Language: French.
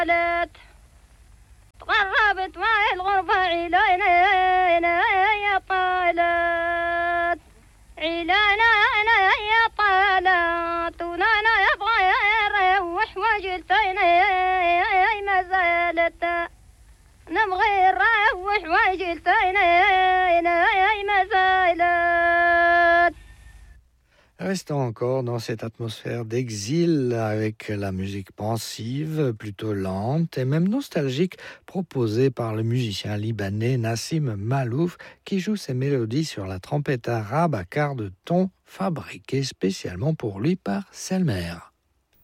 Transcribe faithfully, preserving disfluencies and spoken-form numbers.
تغربت معي الغربة عيلانة يا طالت عيلانة أنا يا طالت ونانا يبغى يروح وجلتينا ما زالت نبغي نروح وجلتينا ما زالت. Restons encore dans cette atmosphère d'exil avec la musique pensive, plutôt lente et même nostalgique proposée par le musicien libanais Nassim Malouf qui joue ses mélodies sur la trompette arabe à quart de ton fabriquée spécialement pour lui par Selmer.